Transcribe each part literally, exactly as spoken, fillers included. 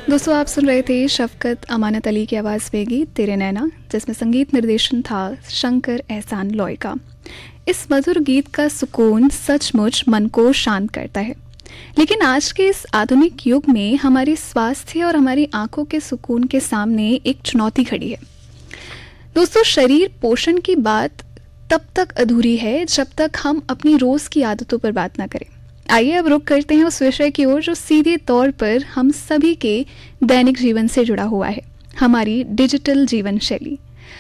दोस्तों, आप सुन रहे थे शफकत अमानत अली की आवाज़ में गीत तेरे नैना, जिसमें संगीत निर्देशन था शंकर एहसान लॉय का। इस मधुर गीत का सुकून सचमुच मन को शांत करता है। लेकिन आज के इस आधुनिक युग में हमारे स्वास्थ्य और हमारी आंखों के सुकून के सामने एक चुनौती खड़ी है। दोस्तों, शरीर पोषण की बात तब तक अधूरी है जब तक हम अपनी रोज़ की आदतों पर बात ना करें। आइए अब रुक करते हैं उस विषय की ओर जो सीधे तौर पर हम सभी के दैनिक जीवन से जुड़ा हुआ है, हमारी डिजिटल जीवन शैली।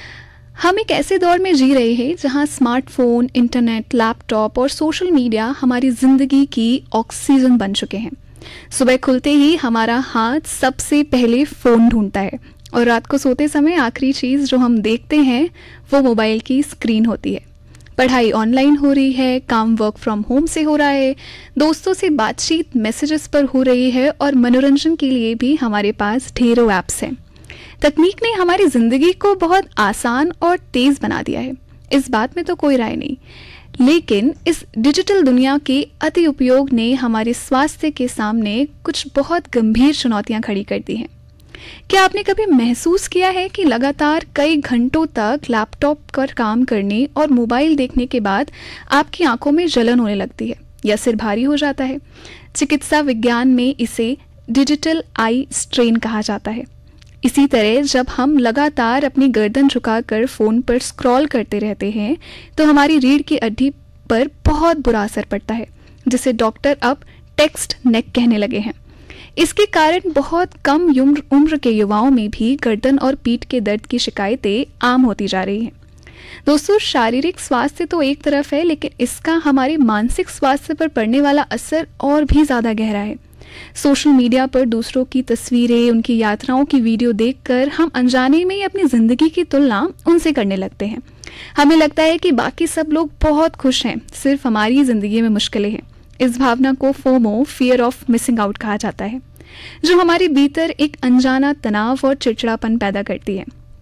हम एक ऐसे दौर में जी रहे हैं जहां स्मार्टफोन, इंटरनेट, लैपटॉप और सोशल मीडिया हमारी ज़िंदगी की ऑक्सीजन बन चुके हैं। सुबह खुलते ही हमारा हाथ सबसे पहले फ़ोन ढूंढता है और रात को सोते समय आखिरी चीज़ जो हम देखते हैं वो मोबाइल की स्क्रीन होती है। पढ़ाई ऑनलाइन हो रही है, काम वर्क फ्रॉम होम से हो रहा है, दोस्तों से बातचीत मैसेजेस पर हो रही है और मनोरंजन के लिए भी हमारे पास ढेरों ऐप्स हैं। तकनीक ने हमारी ज़िंदगी को बहुत आसान और तेज़ बना दिया है, इस बात में तो कोई राय नहीं। लेकिन इस डिजिटल दुनिया के अति उपयोग ने हमारे स्वास्थ्य के सामने कुछ बहुत गंभीर चुनौतियां खड़ी कर दी हैं। क्या आपने कभी महसूस किया है कि लगातार कई घंटों तक लैपटॉप पर काम करने और मोबाइल देखने के बाद आपकी आंखों में जलन होने लगती है या सिर भारी हो जाता है? चिकित्सा विज्ञान में इसे डिजिटल आई स्ट्रेन कहा जाता है। इसी तरह जब हम लगातार अपनी गर्दन झुकाकर फ़ोन पर स्क्रॉल करते रहते हैं तो हमारी रीढ़ की हड्डी पर बहुत बुरा असर पड़ता है, जिसे डॉक्टर अब टेक्स्ट नेक कहने लगे हैं। इसके कारण बहुत कम उम्र उम्र के युवाओं में भी गर्दन और पीठ के दर्द की शिकायतें आम होती जा रही हैं। दोस्तों, शारीरिक स्वास्थ्य तो एक तरफ है, लेकिन इसका हमारे मानसिक स्वास्थ्य पर पड़ने वाला असर और भी ज़्यादा गहरा है। सोशल मीडिया पर दूसरों की तस्वीरें, उनकी यात्राओं की वीडियो देखकर हम अनजाने में ही अपनी ज़िंदगी की तुलना उनसे करने लगते हैं। हमें लगता है कि बाकी सब लोग बहुत खुश हैं, सिर्फ हमारी ज़िंदगी में मुश्किलें हैं। इस भावना को FOMO, fear of missing out कहा जाता है, जो हमारे भीतर एक अनजाना तनाव और चिड़चिड़ापन पैदा करती है।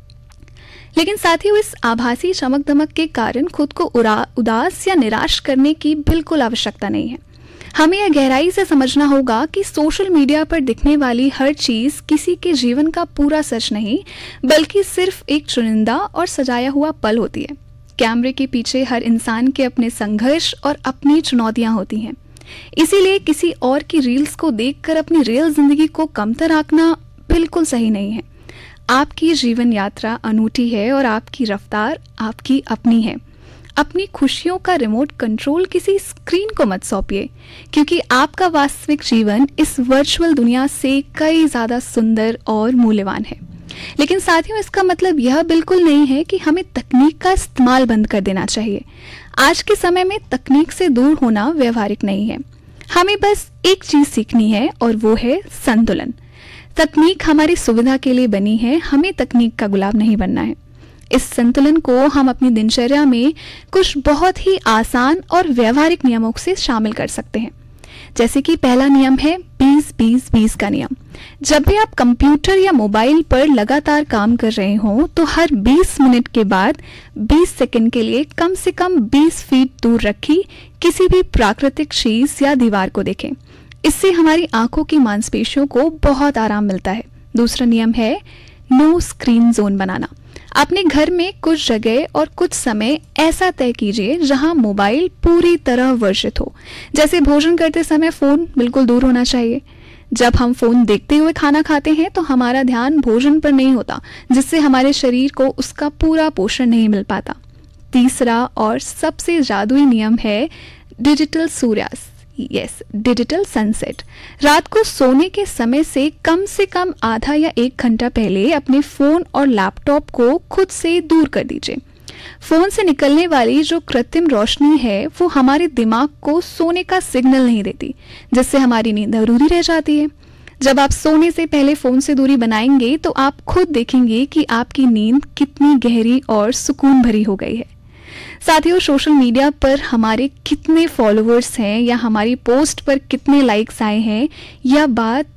लेकिन साथियों, इस आभासी चमक दमक के कारण खुद को उदास या निराश करने की बिल्कुल आवश्यकता नहीं है। हमें यह गहराई से समझना होगा कि सोशल मीडिया पर दिखने वाली हर चीज़ किसी के जीवन का पूरा सच नहीं, बल्कि सिर्फ एक चुनिंदा और सजाया हुआ पल होती है। कैमरे के पीछे हर इंसान के अपने संघर्ष और अपनी चुनौतियां होती हैं। इसीलिए किसी और की रील्स को देखकर अपनी रियल जिंदगी को कमतर आंकना बिल्कुल सही नहीं है। आपकी जीवन यात्रा अनूठी है और आपकी रफ्तार आपकी अपनी है। अपनी खुशियों का रिमोट कंट्रोल किसी स्क्रीन को मत सौंपिए, क्योंकि आपका वास्तविक जीवन इस वर्चुअल दुनिया से कई ज़्यादा सुंदर और मूल्यवान है। लेकिन साथियों, इसका मतलब यह बिल्कुल नहीं है कि हमें तकनीक का इस्तेमाल बंद कर देना चाहिए। आज के समय में तकनीक से दूर होना व्यवहारिक नहीं है। हमें बस एक चीज़ सीखनी है और वो है संतुलन। तकनीक हमारी सुविधा के लिए बनी है, हमें तकनीक का गुलाम नहीं बनना है। इस संतुलन को हम अपनी दिनचर्या में कुछ बहुत ही आसान और व्यवहारिक नियमों से शामिल कर सकते हैं। जैसे कि पहला नियम है बीस बीस बीस का नियम। जब भी आप कंप्यूटर या मोबाइल पर लगातार काम कर रहे हो तो हर बीस मिनट के बाद बीस सेकंड के लिए कम से कम बीस फीट दूर रखी किसी भी प्राकृतिक चीज या दीवार को देखें। इससे हमारी आंखों की मांसपेशियों को बहुत आराम मिलता है। दूसरा नियम है नो स्क्रीन जोन बनाना। अपने घर में कुछ जगह और कुछ समय ऐसा तय कीजिए जहां मोबाइल पूरी तरह वर्जित हो। जैसे भोजन करते समय फ़ोन बिल्कुल दूर होना चाहिए। जब हम फ़ोन देखते हुए खाना खाते हैं तो हमारा ध्यान भोजन पर नहीं होता, जिससे हमारे शरीर को उसका पूरा पोषण नहीं मिल पाता। तीसरा और सबसे जादुई नियम है डिजिटल सूर्यास्त, यस डिजिटल सनसेट। रात को सोने के समय से कम से कम आधा या एक घंटा पहले अपने फ़ोन और लैपटॉप को खुद से दूर कर दीजिए। फ़ोन से निकलने वाली जो कृत्रिम रोशनी है वो हमारे दिमाग को सोने का सिग्नल नहीं देती, जिससे हमारी नींद अधूरी रह जाती है। जब आप सोने से पहले फ़ोन से दूरी बनाएंगे तो आप खुद देखेंगे कि आपकी नींद कितनी गहरी और सुकून भरी हो गई है। साथियों, सोशल मीडिया पर हमारे कितने फॉलोअर्स हैं या हमारी पोस्ट पर कितने लाइक्स आए हैं, यह बात